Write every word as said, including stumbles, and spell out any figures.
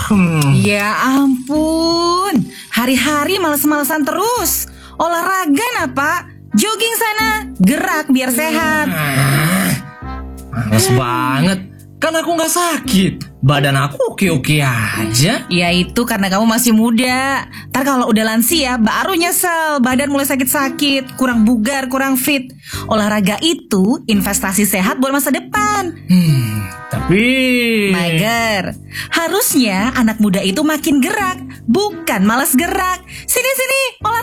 Hmm. Ya ampun, hari-hari males-malesan terus. Olahraga nah Pak, jogging sana, gerak biar sehat. Males banget, kan aku gak sakit. Badan aku oke-oke aja. Ya itu karena kamu masih muda. Ntar kalau udah lansia baru nyesel, badan mulai sakit-sakit, kurang bugar, kurang fit. Olahraga itu investasi sehat buat masa depan. Hmm, tapi... Mager, harusnya anak muda itu makin gerak, bukan malas gerak. Sini-sini, olahraga.